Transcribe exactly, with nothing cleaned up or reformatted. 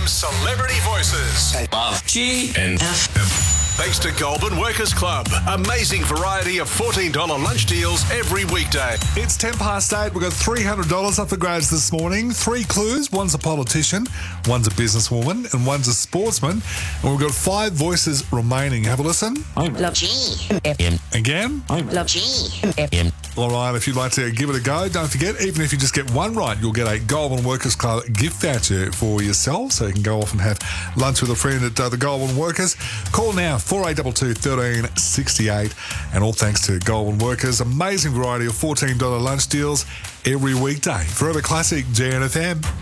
M Celebrity Voices. Love G and F M. Thanks to Goulburn Workers Club. Amazing variety of fourteen dollars lunch deals every weekday. It's ten past eight. We've got three hundred dollars up for grabs this morning. Three clues. One's a politician, one's a businesswoman, and one's a sportsman. And we've got five voices remaining. Have a listen. Love G F M. Again. Love G F M. All right, if you'd like to give it a go, don't forget, even if you just get one right, you'll get a Goulburn Workers Club gift voucher for yourself, so you can go off and have lunch with a friend at uh, the Goulburn Workers. Call now, four eight two two, one three six eight, and all thanks to Goulburn Workers. Amazing variety of fourteen dollars lunch deals every weekday. Forever Classic, G N F M.